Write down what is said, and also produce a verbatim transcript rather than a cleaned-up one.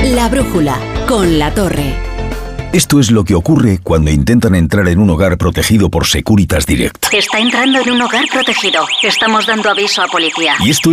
La brújula, con La Torre. Esto es lo que ocurre cuando intentan entrar en un hogar protegido por Securitas Direct. Está entrando en un hogar protegido. Estamos dando aviso a policía. Y esto